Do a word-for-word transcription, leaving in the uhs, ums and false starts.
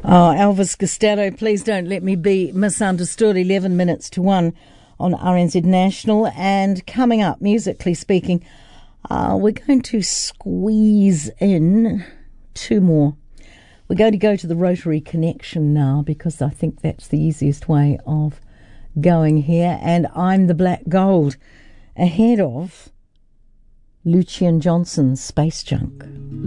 Oh, Elvis Costello, please don't let me be misunderstood. eleven minutes to one on R N Z National. And coming up, musically speaking, uh, we're going to squeeze in two more. We're going to go to the Rotary Connection now because I think that's the easiest way of going here. And I'm the Black Gold, ahead of Lucian Johnson's Space Junk.